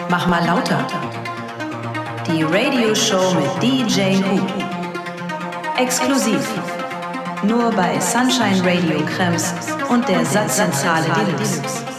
Mach mal lauter. Die Radioshow mit DJ Hu. Exklusiv. Nur bei Sunshine Radio Krems und der Satzzentrale Deluxe.